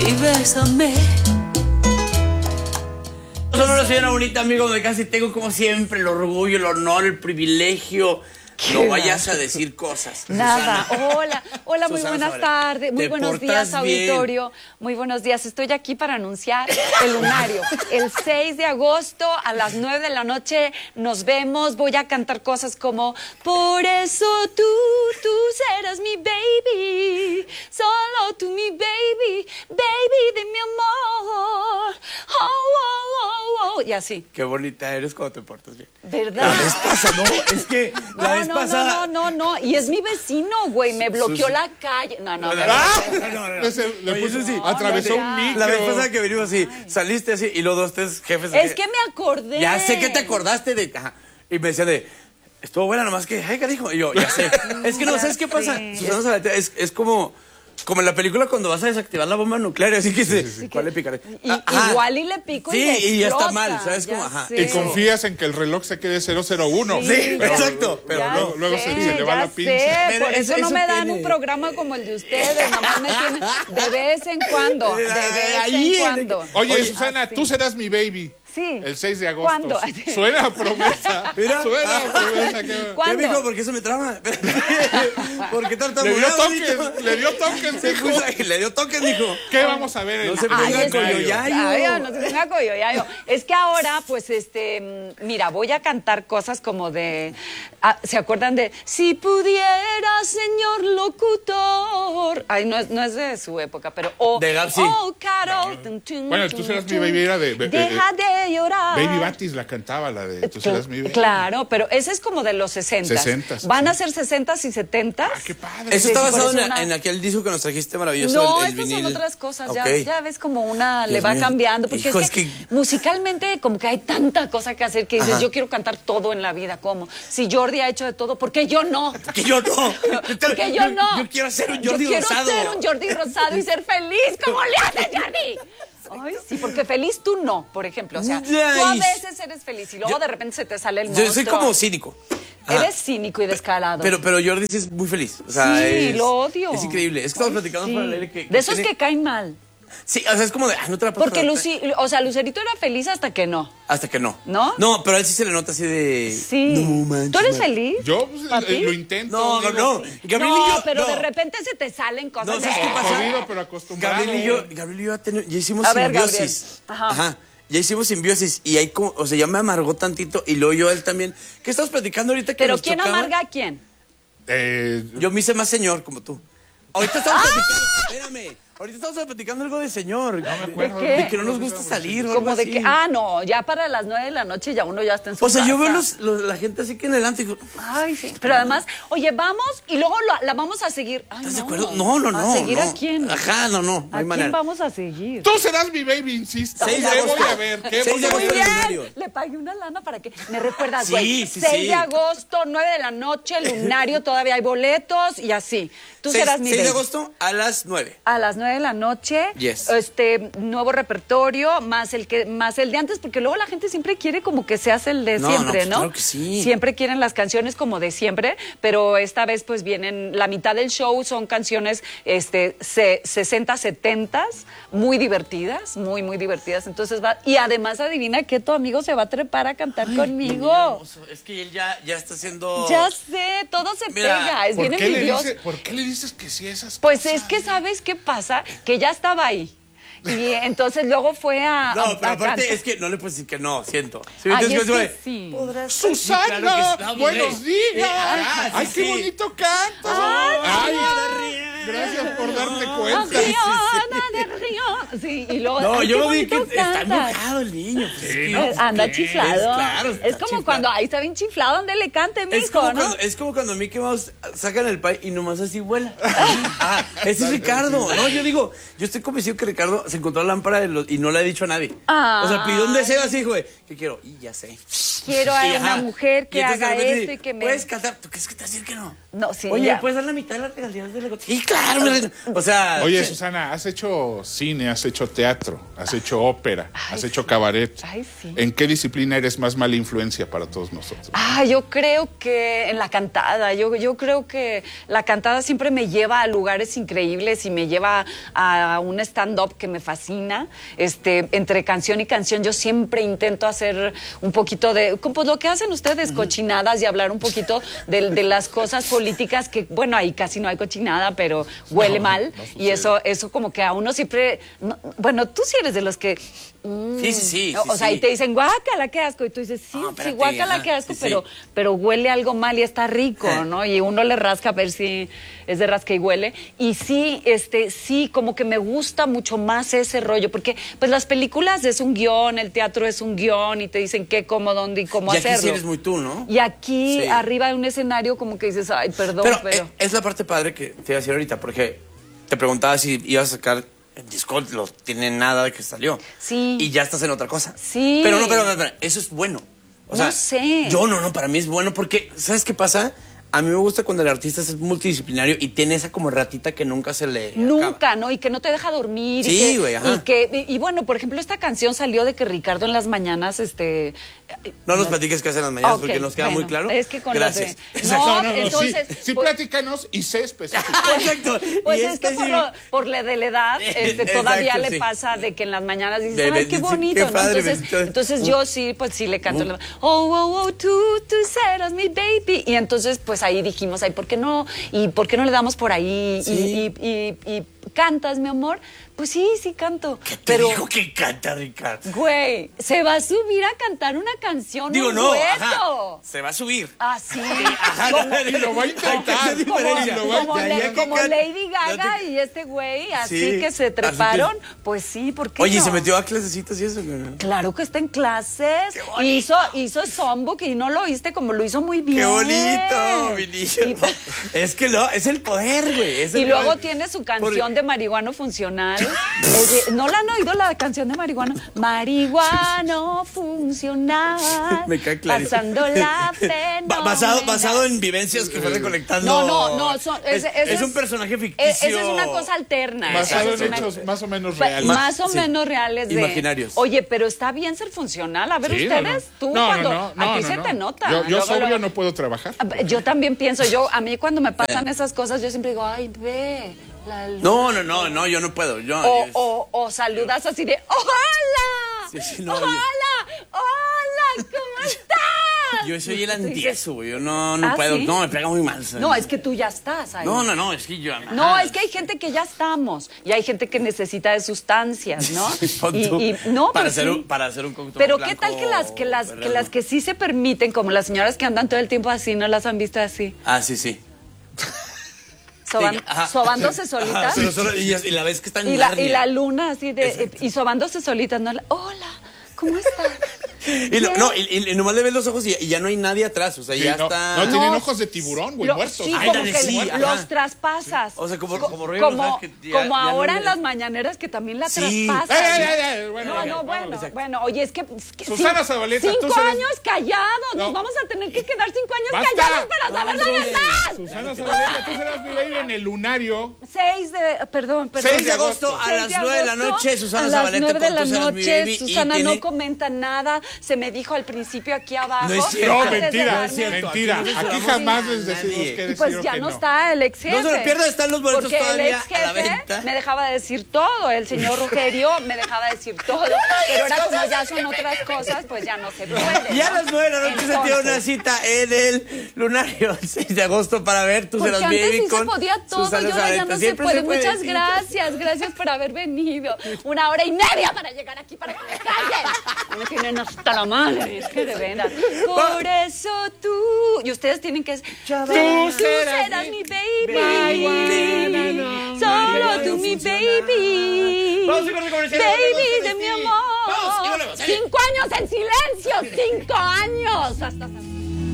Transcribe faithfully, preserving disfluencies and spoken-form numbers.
y bésame. Sonora, soy una bonita amigo de casi tengo como siempre el orgullo, el honor, el privilegio. No vayas a decir cosas. Nada. Susana. Hola, hola, muy Susana buenas Zabaleta. tardes. Muy Te buenos portas días, bien. auditorio. Muy buenos días. Estoy aquí para anunciar el lunario. El seis de agosto a las nueve de la noche nos vemos. Voy a cantar cosas como por eso tú, tú serás mi baby. Solo tú mi baby, baby de mi amor. Oh, oh, oh, oh. Y así. Qué bonita eres cuando te portas bien. ¿Verdad? La vez pasada, no, es que la No, vez no, pasada... no, no, no, no. Y es mi vecino, güey. Me bloqueó la calle. No, no, no. Ah, no, no, no. Ese le Oye, puso- eso sí, atravesó ya. un micro. La vez pasada que venimos así, saliste así y los dos tres jefes... de Es que me acordé. Ya sé que te acordaste de... Ajá. Y me decía de... Estuvo buena, nomás que... Ay, ¿qué dijo? Y yo, ya sé. Es que no, Ya ¿sabes qué pasa? sé. Susana Zabaleta, es, es como... Como en la película cuando vas a desactivar la bomba nuclear, así que se... ¿Cuál le picaré? Y- Ajá. igual y le pico y Sí, me y ya está explota, mal, ¿sabes ya cómo? Ajá. sé. Y confías en que el reloj se quede cero cero uno. Sí, Sí, ya- exacto, pero ya no. luego se- sé, se le va ya la pinza. sé, Pero por eso- eso no eso me dan tiene- un programa como el de ustedes, nomás me tienen de vez en cuando, de vez Ahí, en cuando. Oye, Oye, Susana, así. tú serás mi baby. Sí. El seis de agosto. ¿Cuándo? Suena a promesa. Mira. Suena a promesa. Que... ¿Cuándo? ¿Qué dijo? ¿Por qué eso me trama? ¿Por qué Le dio tartamudeado ahorita? toques, le dio toques, Se dijo. puso- Le dio toques, dijo. ¿Qué vamos a ver? No en se el ponga Ay, es que- coyoyayo. Ay, no se ponga coyoyayo. Es que ahora, pues, este, mm, mira, voy a cantar cosas como de, ah, ¿se acuerdan de si pudiera, señor locutor? Ay, no es, no es de su época, pero oh, De Gap, sí. oh, Carol. Tun, tun, Bueno, tun, Tú serás mi tun. baby era de- de- de- Deja de llorar. Baby Batis la cantaba, la de Tú serás mi baby. Claro, pero ese es como de los sesentas. Sesentas, Van sí. a ser sesentas y setentas. Ah, qué padre. Eso Sí, está sí, por basado eso en, una- en aquel disco que nos trajiste maravilloso. No, el, el estas vinil. son otras cosas, ya, Ok. ya ves como una, le Dios va mío. cambiando, porque Hijo, es, que es que- musicalmente como que hay tanta cosa que hacer que dices, Ajá. yo quiero cantar todo en la vida, ¿cómo? Si Jordi ha hecho de todo, ¿por qué yo no? Que yo no. Porque yo no. Yo quiero ser un Jordi Yo quiero Rosado. ser un Jordi Rosado y ser feliz. ¿Cómo le haces, Jordi? Ay, sí, porque feliz tú no, por ejemplo. O sea, tú a Ay. veces eres feliz y luego Yo- de repente se te sale el monstruo. Yo soy como cínico. Ajá. Eres cínico y descarado. Pero, pero Jordi sí es muy feliz. O sea, sí, es, lo odio. Es increíble. Es que estamos Ay, platicando sí. por el aire que. De esos tiene- que caen mal. Sí, o sea, es como de. Ah, no te la puedo Porque perdonar. Lucy, o sea, Lucerito era feliz hasta que no. Hasta que no. ¿No? No, pero a él sí se le nota así de. Sí. No manches. ¿Tú eres man. feliz? Yo pues, ¿Papi? eh, lo intento. No, digo, no. Gabriel no, y yo. pero no. de repente se te salen cosas. No, de- ¿sabes qué pasa? Jodido, pero acostumbrado. Gabriel y yo, Gabriel y yo ya, ten- ya hicimos A ver, simbiosis. Gabriel. Ajá. Ya hicimos simbiosis y ahí como, o sea, ya me amargó tantito y luego yo a él también. ¿Qué estamos platicando ahorita que Pero nos ¿quién chocaba? amarga a quién? Eh, Yo me hice más señor como tú. Ahorita estamos platicando, espérame. Ahorita estamos platicando algo de señor. No me acuerdo. ¿De qué? De que no nos gusta salir o algo Como de así. que, ah, no, ya para las nueve de la noche ya uno ya está en su O sea, yo casa. veo los, los- la gente así que en el antro. Ay, sí. Pero además, oye, vamos y luego la, la vamos a seguir. Ay, ¿Estás de no. acuerdo? No, no, no. ¿A seguir no. a quién? Ajá, no, no. No ¿A hay quién manera. vamos a seguir? Tú serás mi baby, insisto. Seis de ¿Qué agosto. voy a ver? ¿Qué Seis voy de a Muy agosto. ver? bien, lunario. le pagué una lana para que me recuerdas, Sí, güey. sí, seis sí. de agosto, nueve de la noche, lunario, todavía hay boletos y así. Tú Seis- serás mi seis de baby. agosto a las nueve. A las nueve de la noche, Yes. este nuevo repertorio, más el que, más el de antes, porque luego la gente siempre quiere como que seas el de No, siempre, no, pues ¿no? claro que sí. Siempre quieren las canciones como de siempre, pero esta vez pues vienen, la mitad del show son canciones este se- sesenta, setenta, muy divertidas, muy, muy divertidas. Entonces va, y además adivina que tu amigo se va a trepar a cantar conmigo. Es que él ya, ya está haciendo. Ya sé, todo se Mira, pega, es ¿Por bien qué, le envidioso. dice- ¿Por qué le dices que sí a esas Pues cosas? es que, ¿sabes qué pasa? Que ya estaba ahí. Y entonces luego fue a. No, a- pero a aparte cantar. es que no le puedes decir que no, siento. ¿Sí me Ay, entiendes? es Como que de, sí. podrás- Susana, Sí, claro que sí. buenos días. Ah, Ay, sí, qué sí. bonito canto. Ay, Ay, Adriana. gracias por darte cuenta. Adriana del Río. Sí, y luego. No, ay, yo qué lo vi que bonito está cantas. enojado el niño. Pues, es que- no, Eh, Anda ¿qué? chiflado. Claro, está es como chiflado. cuando ahí está bien chiflado, donde le cante, mijo, Es como, ¿no? cuando, es como cuando Mickey Mouse sacan el pie y nomás así vuela. Ah, ese es Ricardo. No, yo digo, yo estoy convencido que Ricardo se encontró la lámpara de los- y no le ha dicho a nadie. Ah. O sea, pidió un deseo así, dijo, de, ¿qué quiero? Y ya sé. Quiero a Y, una ajá. mujer que Y entonces de haga repente esto y dice, que me. ¿puedes cantar? ¿Tú crees que te va a decir que no? No, sí, Oye, ya. ¿puedes dar la mitad de las regalías de la gota? Sí, claro. mi reina. O sea... Oye, Susana, has hecho cine, has hecho teatro, has hecho ópera, Ay, has hecho sí. cabaret. Ay, sí. ¿En qué disciplina eres más mala influencia para todos nosotros? Ah, yo creo que en la cantada, yo, yo creo que la cantada siempre me lleva a lugares increíbles y me lleva a un stand-up que me fascina. Este, entre canción y canción yo siempre intento hacer un poquito de, pues lo que hacen ustedes, cochinadas y hablar un poquito de, de las cosas políticas que, bueno, ahí casi no hay cochinada, pero huele No, mal no y eso, eso como que a uno siempre, no, bueno, tú sí eres de los que... mm, Sí, sí, sí, o, sí, o sea, sí. y te dicen, guácala, qué asco. Y tú dices, sí, No, sí, espérate, guácala, ajá, qué asco, sí, pero, sí. pero huele algo mal y está rico, Eh. ¿no? Y uno le rasca a ver si es de rasca y huele. Y sí, este, sí, como que me gusta mucho más ese rollo, porque pues las películas es un guión, el teatro es un guión y te dicen qué, cómo, dónde y cómo Y aquí hacerlo. sí eres muy tú, ¿no? Y aquí, Sí. arriba de un escenario, como que dices, ay, perdón, Pero, pero... eh, es la parte padre que te iba a decir ahorita, porque te preguntaba si ibas a sacar el disco, no tiene nada de que salió. Sí. Y ya estás en otra cosa. Sí. Pero no, pero, pero, pero, eso es bueno. O No sea, sé. Yo no, no, para mí es bueno porque, ¿sabes qué pasa? A mí me gusta cuando el artista es multidisciplinario y tiene esa como ratita que nunca se le Nunca, acaba. ¿no? Y que no te deja dormir. Sí, y que, güey, ajá. Y, que, y, y bueno, por ejemplo, esta canción salió de que Ricardo en las mañanas, este... No nos platiques qué hacen las mañanas Ok, porque nos queda bueno, muy claro. Es que con Gracias. los de... No, No, no, no, entonces... sí, sí pues, platícanos y sé específico. Exacto. pues Y es que este por, sí- lo- por la de la edad, este, Exacto, todavía le sí. pasa de que en las mañanas dices, De- de- ay, qué sí, bonito, qué ¿no? padre, Entonces, bendito. entonces yo sí, pues sí le canto, la- oh, oh, oh, tú, tú serás mi baby. Y entonces, pues ahí dijimos, ay, ¿por qué no? ¿Y por qué no le damos por ahí? Sí. Y, y, y, y cantas, mi amor. Pues sí, sí canto. ¿Qué te pero, dijo que canta, Ricardo? güey, se va a subir a cantar una canción, Digo, un no, dueto. ajá, se va a subir. Ah, sí. Ajá, Como- Y lo va a intentar. Esa como, diferencia. Lo va a como Ya, le- ya que como can- Lady ya Gaga te- y este güey, así Sí, que se así que- treparon, pues sí, ¿por qué Oye, ¿y no? se metió a clasecitas y eso? güey? Claro que está en clases. ¡Qué bonito! Hizo, hizo Songbook y no lo oíste como lo hizo muy bien. ¡Qué bonito, mi niño! Y, Es que no, es el poder, güey. es el y luego poder. tiene su Por- canción de marihuano funcional. Oye, ¿no la han oído la canción de marihuano? Marihuano funcional. Me cae clarísimo. Pasando la fenomenal. Ba- basado, basado en vivencias que fue recolectando. No, no, no, son- es, ese- ese es un es- personaje Eh, ficticio. Esa es una cosa alterna. Basado Esa en es una- hechos más o menos Pa- reales. Más o Sí. menos reales. De, Imaginarios. Oye, pero está bien ser funcional. A ver, Sí, no, ustedes, no. tú No, cuando... no, no, a ti no, se no. te nota. Yo, yo Luego, sobrio luego- no puedo trabajar. Yo también pienso, yo, a mí cuando me pasan esas cosas, yo siempre digo, ay, ve, la luz. No, no, no, no, yo no puedo. Yo, O, yo- o, o saludas así de, ¡hola! Sí, sí, no, ¡Hola! ¡Hola! ¿Cómo estás? yo soy el Tú dices, antieso, güey. Yo no, no ¿Ah, puedo. sí? No, me pega muy mal. ¿sabes? No, es que tú ya estás ahí. No, no, no, es que yo. No, ajá. es que hay gente que ya estamos y hay gente que necesita de sustancias, ¿no? Pon y, tú, y- no, para, pero hacer sí. un, para hacer un cóctel Pero qué blanco tal que las que las que verde. las que sí se permiten, como las señoras que andan todo el tiempo así, no las han visto así, Ah, sí, sí. soban- Ajá. sobándose Ajá, solitas pero solo- y, y la vez que está en y la, y Narnia. la luna así de Exacto. y sobándose solitas, no, hola, ¿cómo estás? Y, lo- Bien. no, y, y- y nomás le ves los ojos y, y ya no hay nadie atrás. O sea, Sí, ya no, está. no, tienen ojos de tiburón, güey, Lo- muertos. Sí, Ay, como dale, que sí, ajá. los traspasas. O sea, como- Co- como Rollo como, Rosas, que ya- como ya no ahora le- en las mañaneras que también la Sí. traspasas. Ay, ay, ¿no? ay, ay, bueno, no, ya, no, vámonos. bueno, exacto. bueno, oye, es que... es que Susana cin- Zabaleta, tú Cinco serás- años callados, No. nos vamos a tener que quedar cinco años ¡Basta! callados para saber la Vámonos. verdad. Susana Zabaleta, tú serás mi baile en el lunario. seis de... Perdón, perdón. seis de agosto a seis las de nueve de la agosto, noche, Susana a las Zabaleta nueve de con la Tú serás mi noche, baby, y Susana tiene- no comenta nada, se me dijo al principio aquí abajo. No es cierto. No, antes de mentira, darme- es cierto, mentira. aquí no Aquí censuramos jamás a les decimos nadie. que Y decir pues o ya que no no. está el ex jefe. No se lo pierda, están los boletos Porque el todavía ex a la jefe venta. me dejaba decir todo, el señor Rogerio me dejaba decir todo, pero ahora como ya son otras cosas, pues ya no se puede. Y a ¿no? las nueve de la noche se tiene una Entonces, cita en el lunario, el seis de agosto, para ver Tú porque serás antes baby sí se con podía todo, Susana y ahora ya Zabaleta. no se Siempre puede. Muchas sí. gracias, gracias por haber venido. Una hora y media para llegar aquí para que me callen. Me tienen hasta la madre, es que de veras. Por eso tú, y ustedes tienen que... Tú serás mi baby, solo tú mi baby, Vamos a ir con comerciales. baby de mi Vamos, y amor. volvemos, sale. Cinco años en silencio, cinco años. Hasta...